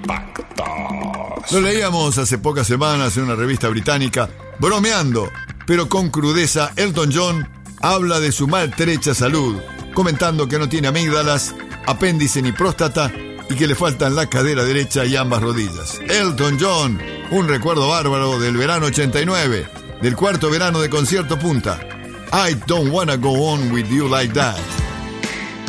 Impactos. Lo leíamos hace pocas semanas en una revista británica, bromeando, pero con crudeza. Elton John habla de su maltrecha salud, comentando que no tiene amígdalas, apéndice ni próstata y que le faltan la cadera derecha y ambas rodillas. Elton John, un recuerdo bárbaro del verano 89, del cuarto verano de Concierto Punta. I don't wanna go on with you like that.